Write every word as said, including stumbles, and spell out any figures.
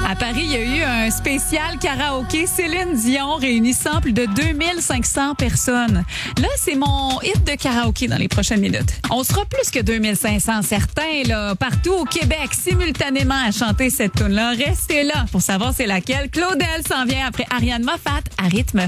À Paris, il y a eu un spécial karaoké Céline Dion réunissant plus de deux mille cinq cents personnes. Là, c'est mon hit de karaoké dans les prochaines minutes. On sera plus que deux mille cinq cents, certains, là, partout au Québec, simultanément à chanter cette tune-là. Restez là pour savoir c'est laquelle. Claudel s'en vient après Ariane Moffat à rythme.